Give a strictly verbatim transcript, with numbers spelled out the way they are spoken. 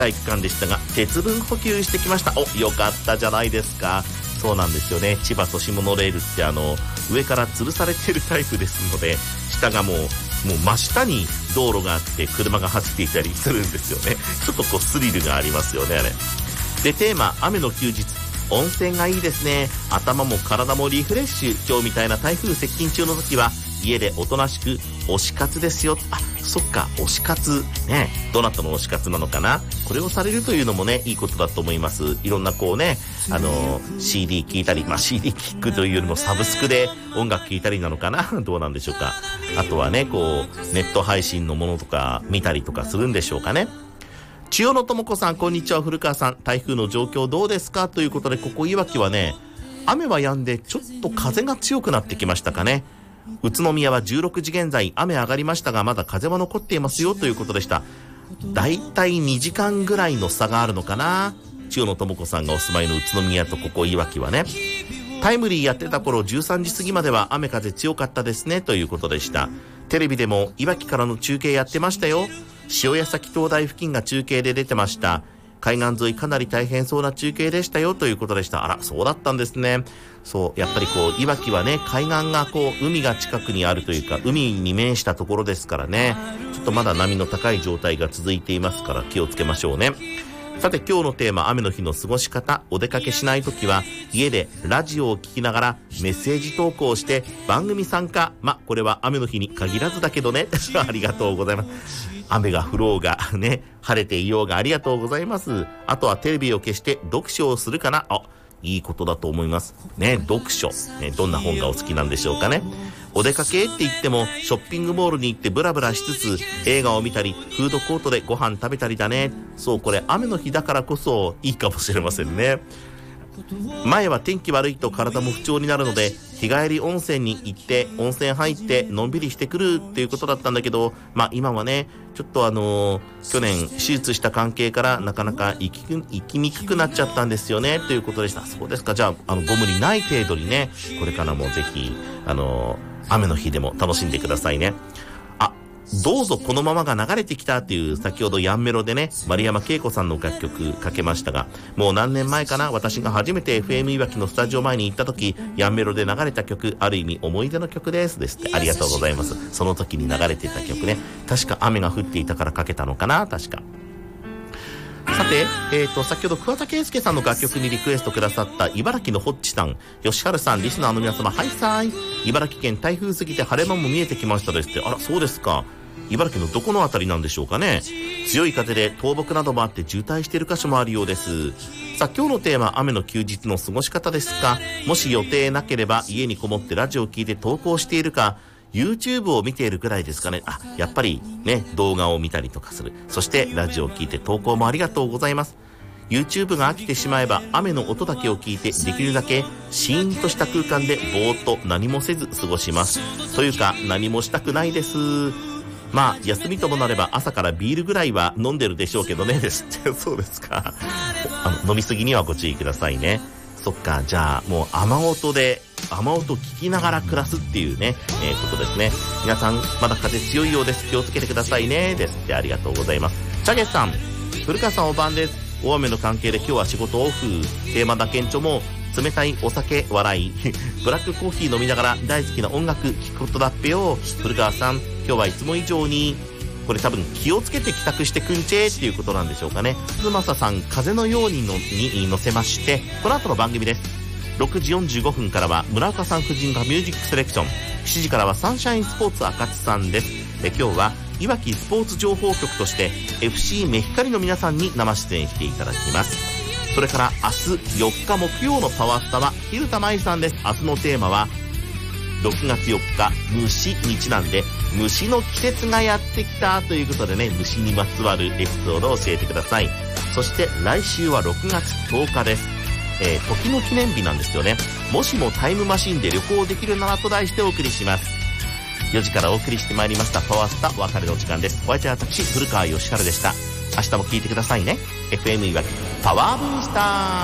体育館でしたが鉄分補給してきました。お、よかったじゃないですか。そうなんですよね。千葉都市モノレールってあの上から吊るされてるタイプですので、下がもうもう真下に道路があって車が走っていたりするんですよね。ちょっとこうスリルがありますよね、あれで。テーマ、雨の休日。温泉がいいですね。頭も体もリフレッシュ。今日みたいな台風接近中の時は家でおとなしく推し活ですよ。あ、そっか、推し活ね。どなたの推し活なのかな。これをされるというのもね、いいことだと思います。いろんなこうね、あの シーディー 聞いたり、まあ シーディー 聞くというよりもサブスクで音楽聞いたりなのかな。どうなんでしょうか。あとはね、こうネット配信のものとか見たりとかするんでしょうかね。千代のともこさん、こんにちは。古川さん、台風の状況どうですかということで、ここいわきはね、雨は止んでちょっと風が強くなってきましたかね。宇都宮はじゅうろくじ現在雨上がりましたが、まだ風は残っていますよということでした。だいたいにじかんぐらいの差があるのかな。千代のともこさんがお住まいの宇都宮とここいわきはね。タイムリーやってた頃じゅうさんじ過ぎまでは雨風強かったですねということでした。テレビでもいわきからの中継やってましたよ。塩谷崎灯台付近が中継で出てました。海岸沿いかなり大変そうな中継でしたよということでした。あら、そうだったんですね。そう、やっぱりこういわきはね、海岸がこう海が近くにあるというか、海に面したところですからね、ちょっとまだ波の高い状態が続いていますから気をつけましょうね。さて今日のテーマ、雨の日の過ごし方。お出かけしないときは家でラジオを聞きながらメッセージ投稿して番組参加。ま、これは雨の日に限らずだけどね。ありがとうございます。雨が降ろうがね、晴れていようがありがとうございます。あとはテレビを消して読書をするかな。あ、いいことだと思いますね。読書、ね、どんな本がお好きなんでしょうかね。お出かけって言ってもショッピングモールに行ってブラブラしつつ映画を見たりフードコートでご飯食べたりだね。そう、これ雨の日だからこそいいかもしれませんね。前は天気悪いと体も不調になるので日帰り温泉に行って温泉入ってのんびりしてくるっていうことだったんだけど、まあ今はねちょっとあのー、去年手術した関係からなかなか行き、行きにくくなっちゃったんですよねということでした。そうですか。じゃあ、あのご無理ない程度にね、これからもぜひあのー、雨の日でも楽しんでくださいね。あ、どうぞこのままが流れてきたっていう先ほどヤンメロでね丸山恵子さんの楽曲かけましたが、もう何年前かな、私が初めて エフエム いわきのスタジオ前に行った時ヤンメロで流れた曲、ある意味思い出の曲ですですって。ありがとうございます。その時に流れていた曲ね、確か雨が降っていたからかけたのかな、確か。さて、えーと、先ほど桑田佳祐さんの楽曲にリクエストくださった茨城のホッチさん、吉春さん、リスナーの皆様、はいさーい。茨城県台風過ぎて晴れ間も見えてきましたですって。あら、そうですか。茨城のどこのあたりなんでしょうかね。強い風で倒木などもあって渋滞している箇所もあるようです。さあ今日のテーマ、雨の休日の過ごし方ですか。もし予定なければ家にこもってラジオを聞いて投稿しているか、 YouTube を見ているくらいですかね。あ、やっぱりね、動画を見たりとかする。そしてラジオを聞いて投稿もありがとうございます。 YouTube が飽きてしまえば雨の音だけを聞いてできるだけシーンとした空間でぼーっと何もせず過ごします。というか何もしたくないです。まあ休みともなれば朝からビールぐらいは飲んでるでしょうけどねですって。そうですか。あの飲みすぎにはご注意くださいね。そっか、じゃあもう雨音で雨音聞きながら暮らすっていうね、えー、ことですね。皆さんまだ風強いようです。気をつけてくださいねですって。ありがとうございます。チャゲさん、古川さんお晩です。大雨の関係で今日は仕事オフ。テーマだけんちょも冷たいお酒笑いブラックコーヒー飲みながら大好きな音楽聴くことだっぺよ。古川さん、今日はいつも以上に、これ多分気をつけて帰宅してくんちぇーっていうことなんでしょうかね。鈴正さん、風のようにのに乗せまして、この後の番組です。ろくじよんじゅうごふんからは村岡さん夫人がミュージックセレクション、しちじからはサンシャインスポーツ赤津さんです。で今日はいわきスポーツ情報局として エフシー メヒカリの皆さんに生出演していただきます。それから明日よっか木曜のパワースタは蛭田舞さんです。明日のテーマはろくがつよっか虫にちなんで、虫の季節がやってきたということでね、虫にまつわるエピソードを教えてください。そして来週はろくがつとおかです。えー、時の記念日なんですよね。もしもタイムマシンで旅行できるならと題してお送りします。よじからお送りしてまいりましたパワースタ、お別れの時間です。お相手は私古川義晴でした。明日も聞いてくださいね。 エフエム いわきパワーブースター。